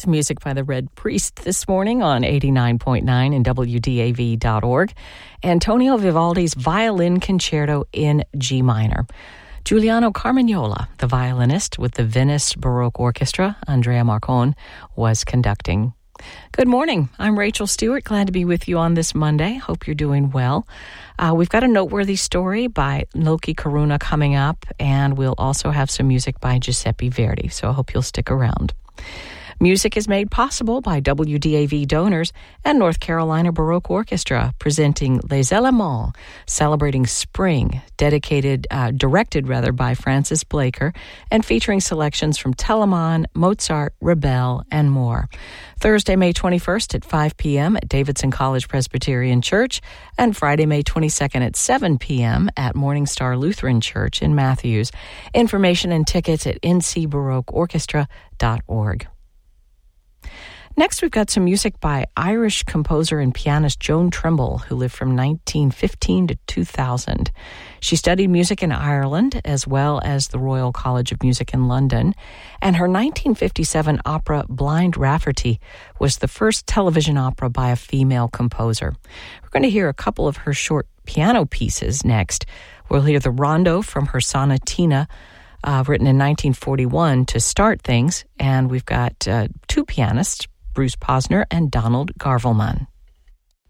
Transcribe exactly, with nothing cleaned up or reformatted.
with music by the Red Priest this morning on eighty-nine point nine and W D A V dot org. Antonio Vivaldi's Violin Concerto in G minor. Giuliano Carmagnola, the violinist with the Venice Baroque Orchestra, Andrea Marcon, was conducting. Good morning. I'm Rachel Stewart. Glad to be with you on this Monday. Hope you're doing well. Uh, we've got a noteworthy story by Loki Karuna coming up, and we'll also have some music by Giuseppe Verdi, so I hope you'll stick around. Music is made possible by W D A V donors and North Carolina Baroque Orchestra, presenting Les Elements, celebrating spring, dedicated, uh, directed rather by Francis Blaker, and featuring selections from Telemann, Mozart, Ravel, and more. Thursday, May twenty-first at five p.m. at Davidson College Presbyterian Church, and Friday, May twenty-second at seven p.m. at Morning Star Lutheran Church in Matthews. Information and tickets at n c baroque orchestra dot org. Next, we've got some music by Irish composer and pianist Joan Trimble, who lived from nineteen fifteen to two thousand. She studied music in Ireland as well as the Royal College of Music in London, and her nineteen fifty-seven opera Blind Rafferty was the first television opera by a female composer. We're going to hear a couple of her short piano pieces next. We'll hear the rondo from her sonatina, uh, written in nineteen forty-one to start things, and we've got uh, two pianists, Bruce Posner and Donald Garvelman.